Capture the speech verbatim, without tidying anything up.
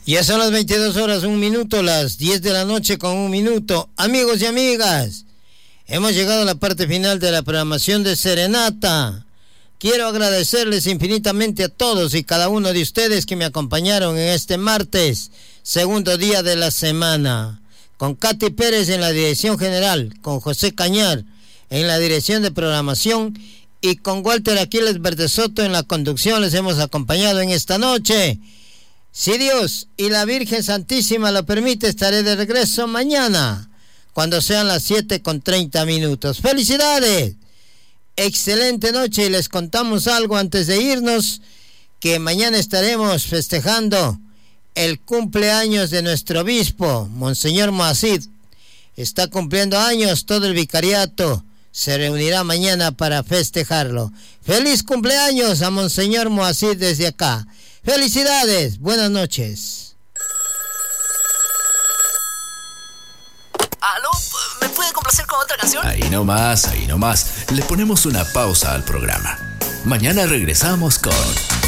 Ya son las veintidós horas, un minuto, las diez de la noche con un minuto. Amigos y amigas, hemos llegado a la parte final de la programación de Serenata. Quiero agradecerles infinitamente a todos y cada uno de ustedes que me acompañaron en este martes, segundo día de la semana. Con Katy Pérez en la dirección general, con José Cañar en la dirección de programación y con Walter Aquiles Verdesoto en la conducción les hemos acompañado en esta noche. Si Dios y la Virgen Santísima lo permite, estaré de regreso mañana, cuando sean las siete con treinta minutos. ¡Felicidades! Excelente noche, y les contamos algo antes de irnos, que mañana estaremos festejando el cumpleaños de nuestro obispo, Monseñor Moacid. Está cumpliendo años, todo el vicariato se reunirá mañana para festejarlo. ¡Feliz cumpleaños a Monseñor Moacid desde acá! ¡Felicidades! Buenas noches. ¿Aló? ¿Me puede complacer con otra canción? Ahí nomás, ahí nomás. Le ponemos una pausa al programa. Mañana regresamos con